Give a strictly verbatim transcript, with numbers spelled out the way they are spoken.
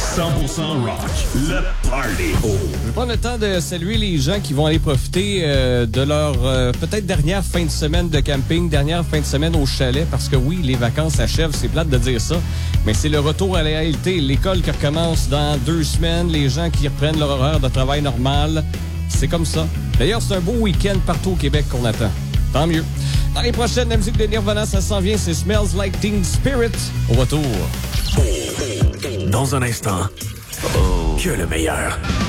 cent pour cent rock, le party. Oh. Je vais prendre le temps de saluer les gens qui vont aller profiter euh, de leur euh, peut-être dernière fin de semaine de camping, dernière fin de semaine au chalet, parce que oui, les vacances s'achèvent, c'est plate de dire ça, mais c'est le retour à la réalité. L'école qui recommence dans deux semaines, les gens qui reprennent leur horaire de travail normal, c'est comme ça. D'ailleurs, c'est un beau week-end partout au Québec qu'on attend. Tant mieux. Dans les prochaines, la musique de Nirvana, ça s'en vient, c'est Smells Like Teen Spirit. Au retour. Dans un instant, oh, que le meilleur.